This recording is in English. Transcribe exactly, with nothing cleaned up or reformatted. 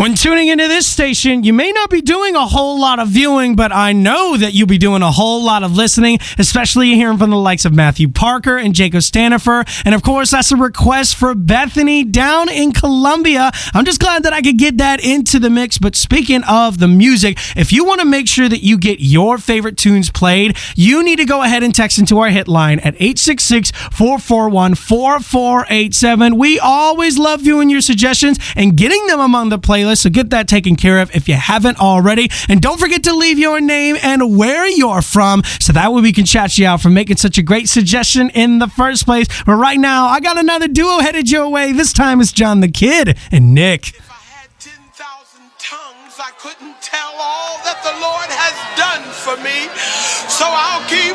When tuning into this station, you may not be doing a whole lot of viewing, but I know that you'll be doing a whole lot of listening, especially hearing from the likes of Matthew Parker and Jacob Stanifer. And of course, that's a request for Bethany down in Columbia. I'm just glad that I could get that into the mix. But speaking of the music, if you want to make sure that you get your favorite tunes played, you need to go ahead and text into our hit line at eight six six, four four one, four four eight seven. We always love viewing your suggestions and getting them among the playlist. So get that taken care of if you haven't already. And don't forget to leave your name and where you're from, so that way we can chat you out for making such a great suggestion in the first place. But right now, I got another duo headed your way. This time it's John the Kid and Nick. If I had ten thousand tongues, I couldn't tell all that the Lord has done for me. So I'll keep